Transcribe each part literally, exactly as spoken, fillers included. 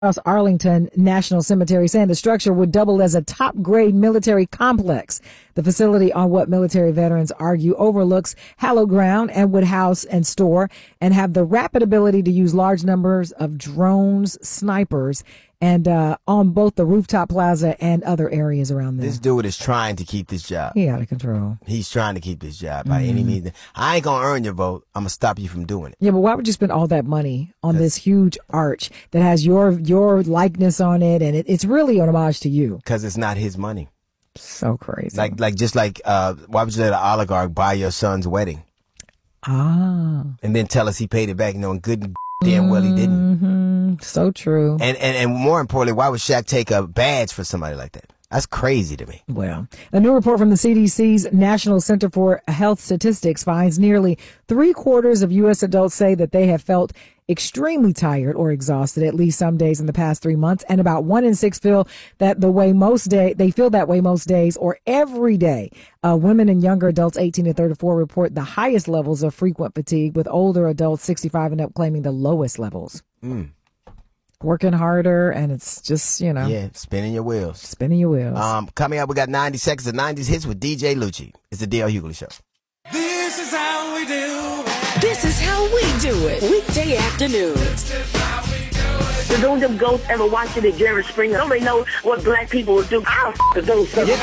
Arlington National Cemetery, saying the structure would double as a top-grade military complex. The facility, on what military veterans argue overlooks hallowed ground, and would house and store and have the rapid ability to use large numbers of drones, snipers, and uh, on both the rooftop plaza and other areas around there. This dude is trying to keep this job. He out of control. He's trying to keep this job by Mm-hmm. any means. I ain't gonna earn your vote. I'm gonna stop you from doing it. Yeah, but why would you spend all that money on this huge arch that has your your likeness on it, and it, it's really an homage to you? Because it's not his money. So crazy. Like, like just like, uh, why would you let an oligarch buy your son's wedding? Ah. And then tell us he paid it back, knowing good and damn well he didn't. Mm-hmm. So true. And, and, and more importantly, why would Shaq take a badge for somebody like that? That's crazy to me. Well, a new report from the C D C's National Center for Health Statistics finds nearly three quarters of U S adults say that they have felt extremely tired or exhausted at least some days in the past three months. And about one in six feel that the way most day, they feel that way most days or every day. Uh, women and younger adults eighteen to thirty-four report the highest levels of frequent fatigue, with older adults sixty-five and up claiming the lowest levels. Mm. Working harder, and it's just, you know. Yeah, spinning your wheels. Spinning your wheels. Um, coming up, we got ninety seconds of nineties hits with D J Lucci. It's the D L Hughley Show. This is how we do it. This is how we do it. Weekday afternoons. So don't them ghosts ever watching the Jerry Springer? Don't they know what black people will do? I'll f*** the ghosts. Ain't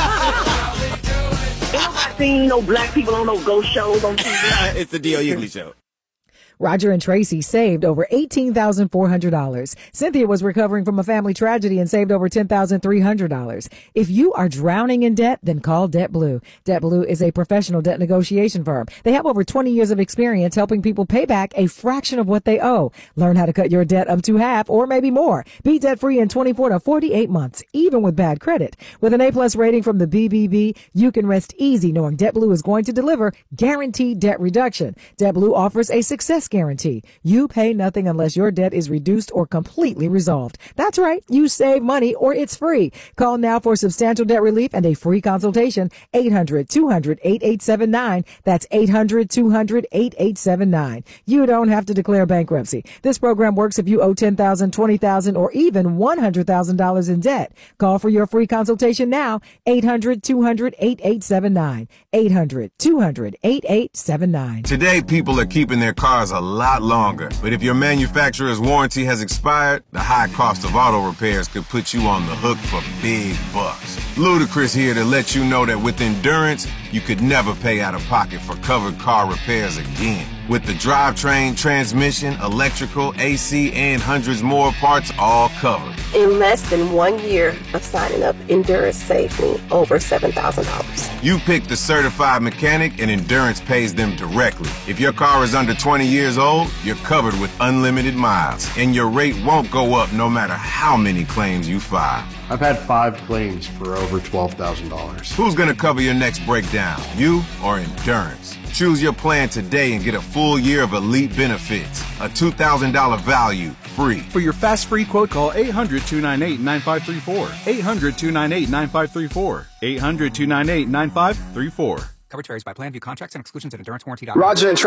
nobody seen no black people on no ghost shows on T V. It's the D L Hughley Show. Roger and Tracy saved over eighteen thousand four hundred dollars. Cynthia was recovering from a family tragedy and saved over ten thousand three hundred dollars. If you are drowning in debt, then call DebtBlue. DebtBlue is a professional debt negotiation firm. They have over twenty years of experience helping people pay back a fraction of what they owe. Learn how to cut your debt up to half or maybe more. Be debt-free in twenty-four to forty-eight months, even with bad credit. With an A-plus rating from the B B B, you can rest easy knowing DebtBlue is going to deliver guaranteed debt reduction. DebtBlue offers a success guarantee. You pay nothing unless your debt is reduced or completely resolved. That's right. You save money or it's free. Call now for substantial debt relief and a free consultation. eight hundred two hundred eighty-eight seventy-nine. That's eight hundred two hundred eighty-eight seventy-nine. You don't have to declare bankruptcy. This program works if you owe ten thousand dollars, twenty thousand dollars, or even one hundred thousand dollars in debt. Call for your free consultation now. eight hundred two hundred eighty-eight seventy-nine. eight hundred two hundred eighty-eight seventy-nine. Today, people are keeping their cars a lot longer. But if your manufacturer's warranty has expired, the high cost of auto repairs could put you on the hook for big bucks. Ludacris here to let you know that with Endurance, you could never pay out of pocket for covered car repairs again. With the drivetrain, transmission, electrical, A C, and hundreds more parts all covered. In less than one year of signing up, Endurance saved me over seven thousand dollars. You pick the certified mechanic and Endurance pays them directly. If your car is under twenty years old, you're covered with unlimited miles, and your rate won't go up no matter how many claims you file. I've had five claims for over twelve thousand dollars. Who's going to cover your next breakdown, you or Endurance? Choose your plan today and get a full year of elite benefits. A two thousand dollars value, free. For your fast free quote, call eight hundred two nine eight nine five three four. eight hundred two nine eight nine five three four. eight hundred two nine eight nine five three four. Coverage varies by plan. View contracts and exclusions at endurance warranty dot com. Roger and